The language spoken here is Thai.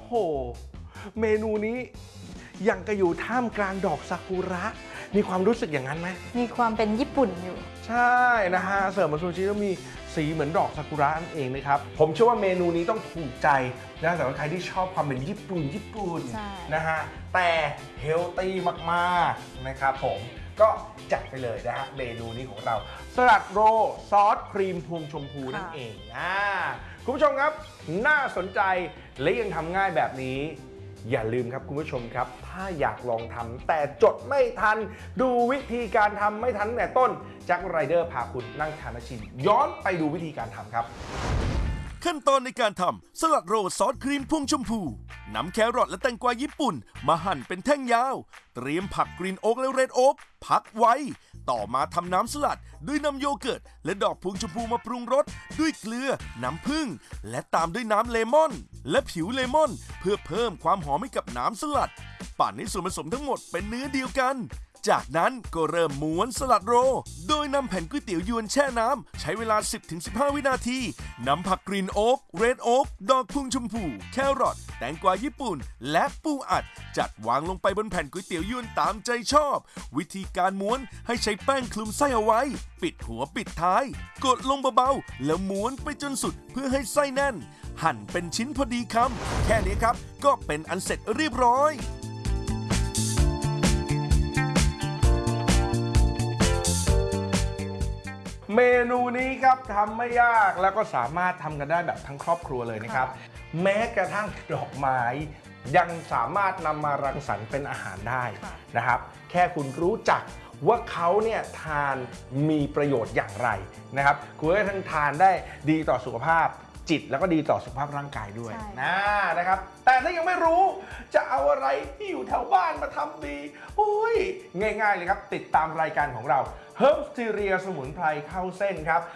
หเมนูนี้ยังกระอยู่ท่ามกลางดอกซากุระมีความรู้สึกอย่างนั้นไหมมีความเป็นญี่ปุ่นอยู่ใช่นะฮะเสิร์ฟมาซูชิแล้วมีสีเหมือนดอกซากุระนั่นเองนะครับผมเชื่อว่าเมนูนี้ต้องถูกใจนะสำหรับใครที่ชอบความเป็นญี่ปุ่นนะฮะแต่เฮลตี้มากๆนะครับผมก็จัดไปเลยนะฮะเมนูนี้ของเราสลัดโรลซอสครีมพวงชมพูนั่นเองคุณผู้ชมครับน่าสนใจและยังทำง่ายแบบนี้อย่าลืมครับคุณผู้ชมครับถ้าอยากลองทำแต่จดไม่ทันดูวิธีการทำไม่ทันแต่ต้นแจ็คไรเดอร์พาคุณนั่งทานชิมย้อนไปดูวิธีการทำครับขั้นตอนในการทำสลัดโรลซอสครีมพวงชมพูนำแครอทและแตงกวาญี่ปุ่นมาหั่นเป็นแท่งยาวเตรียมผักกรีนโอ๊กและเรดโอ๊กพักไว้ต่อมาทำน้ำสลัดด้วยน้ำโยเกิร์ตและดอกพวงชมพูมาปรุงรสด้วยเกลือน้ำผึ้งและตามด้วยน้ำเลมอนและผิวเลมอนเพื่อเพิ่มความหอมให้กับน้ำสลัดปั่นให้ส่วนผสมทั้งหมดเป็นเนื้อเดียวกันจากนั้นก็เริ่มม้วนสลัดโรลโดยนำแผ่นก๋วยเตี๋ยวยวนแช่น้ำใช้เวลา 10-15 วินาทีนำผักกรีนโอ๊กเรดโอ๊กดอกพวงชมพูแครอทแตงกวาญี่ปุ่นและปูอัดจัดวางลงไปบนแผ่นก๋วยเตี๋ยวยวนตามใจชอบวิธีการม้วนให้ใช้แป้งคลุมไส้เอาไว้ปิดหัวปิดท้ายกดลงเบาๆแล้วม้วนไปจนสุดเพื่อให้ไส้แน่นหั่นเป็นชิ้นพอดีคำแค่นี้ครับก็เป็นอันเสร็จเรียบร้อยเมนูนี้ครับทำไม่ยากแล้วก็สามารถทำกันได้แบบทั้งครอบครัวเลยนะครับแม้กระทั่งดอกไม้ยังสามารถนำมารังสรรค์เป็นอาหารได้นะครับแค่คุณรู้จักว่าเขาเนี่ยทานมีประโยชน์อย่างไรนะครับคุณก็ทั้งทานได้ดีต่อสุขภาพจิตแล้วก็ดีต่อสุขภาพร่างกายด้วยนะครับแต่ถ้ายังไม่รู้จะเอาอะไรที่อยู่แถวบ้านมาทำดีโอ้ยง่ายๆเลยครับติดตามรายการของเราHerbsteria สมุนไพรเข้าเส้นครับ